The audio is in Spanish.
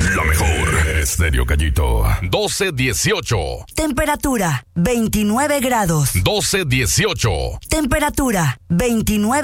La mejor. Estéreo Gallito. 12-18. Temperatura 29 grados. 12-18. Temperatura 29